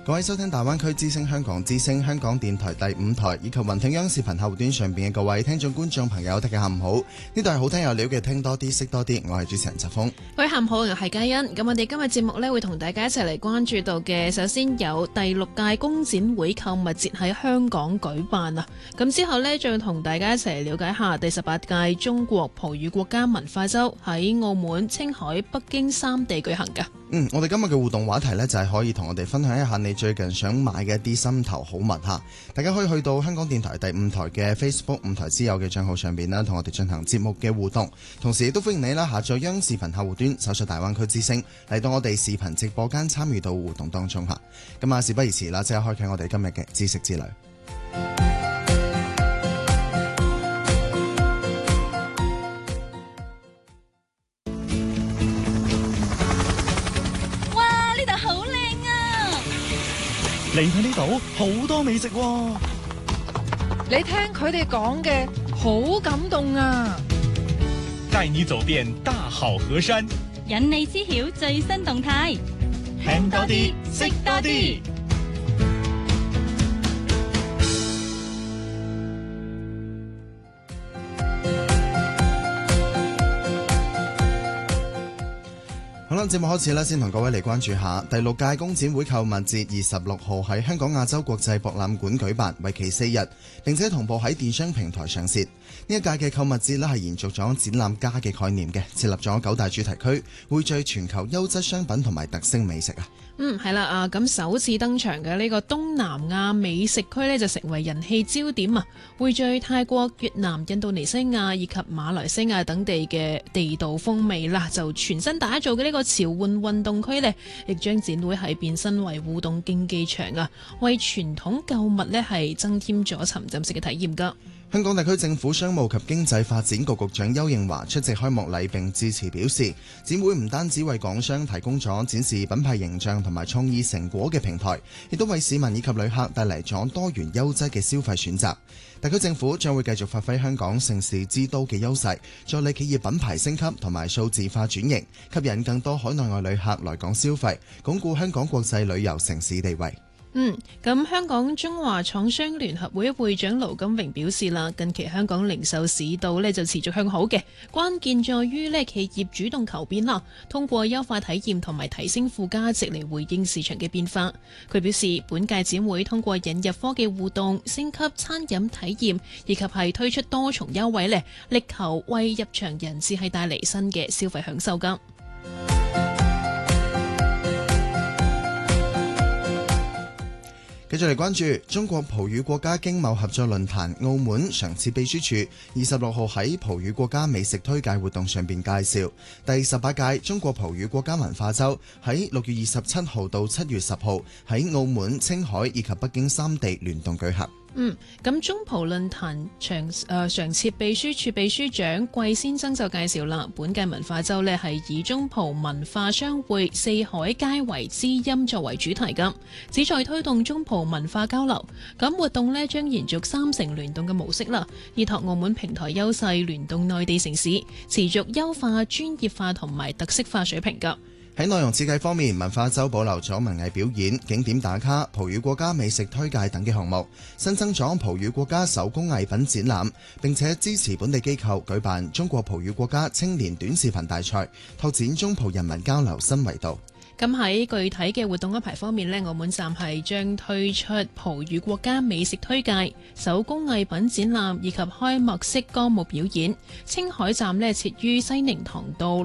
各位收聽大灣區之聲、香港之聲、香港電台第5台以及雲聽央視頻客戶端上邊嘅各位聽眾觀眾朋友，大家下午好！呢度係好聽有料嘅聽多啲識多啲，我係主持人澤峰。 各位下午好，我係嘉欣。咁我哋今日節目呢會同大家一齊嚟關注到嘅，首先有第6屆工展會購物節喺香港舉辦啊！咁之後呢，再同大家一齊了解下第18屆中國葡語國家文化週喺澳門、青海、北京3地舉行㗎。 我哋今日嘅互動話題呢，就係可以同我哋分享一下你最近想買嘅一啲心頭好物嚇。大家可以去到香港電台第5台嘅 Facebook 5台之友嘅帳號上邊啦，同我哋進行節目嘅互動。同時亦都歡迎你啦，下載央視頻客戶端，搜索大灣區之聲嚟到我哋視頻直播間參與到互動當中嚇。咁啊，事不宜遲啦，即刻開啟我哋今日嘅知識之旅。 嚟睇呢度好多美食喎， 你聽佢哋講嘅好感動啊！ 帶你走遍大好河山， 引你知曉最新動態， 聽多啲，識多啲。 好啦，節目開始啦，先同各位嚟關注下第6屆工展會購物節26號喺香港亞洲國際博覽館舉辦，為期4日，並且同步喺電商平台上線。呢一屆嘅購物節呢係延續咗展覽家嘅概念嘅，設立咗9大主題區，匯聚全球優質商品同埋特色美食啊。 係啦咁首次登場嘅呢個東南亞美食區呢，就成為人氣焦點啊！匯聚泰國、越南、印度尼西亞以及馬來西亞等地嘅地道風味啦，就全新打造嘅呢個潮玩運動區呢，亦將展會係變身為互動競技場啊，為傳統購物呢係增添咗沉浸式嘅體驗噶。 香港特區政府商務及經濟發展局局長邱應華出席開幕禮並致辭表示，展會唔單止為港商提供咗展示品牌形象同埋創意成果嘅平台，亦都為市民以及旅客帶嚟咗多元優質嘅消費選擇。特區政府將會繼續發揮香港盛事之都嘅優勢，助力企業品牌升級同埋數字化轉型，吸引更多海內外旅客來港消費，鞏固香港國際旅遊城市地位。 咁香港中華廠商聯合會會長盧金榮表示啦，近期香港零售市道呢就持續向好嘅，關鍵在於呢企業主動求變啦，通過優化體驗同埋提升附加值嚟回應市場嘅變化。佢表示，本屆展會通過引入科技互動、升級餐飲體驗，以及係推出多重優惠呢，力求為入場人士係帶嚟新嘅消費享受㗎。 繼續嚟關注中國葡語國家經貿合作論壇澳門常設秘書處26號喺葡語國家美食推介活動上邊介紹，第18屆中國葡語國家文化週喺6月27號到7月10號喺澳門、青海以及北京3地聯動舉行。 咁中葡論壇常設秘書處秘書長季先生就介紹啦，本屆文化週呢係以中葡文化相會四海皆為知音作為主題㗎，旨在推動中葡文化交流。咁活動呢將延續3城聯動嘅模式啦，依託澳門平台優勢聯動內地城市，持續優化專業化同埋特色化水平㗎。 喺內容設計方面，文化週保留咗文藝表演、景點打卡、葡語國家美食推介等嘅項目，新增咗葡語國家手工藝品展覽，並且支持本地機構舉辦中國葡語國家青年短視頻大賽，拓展中葡人民交流新維度。 咁喺具體嘅活動安排方面呢，澳門站係將推出葡語國家美食推介、手工藝品展覽以及開幕式歌舞表演。青海站呢設於西寧塘道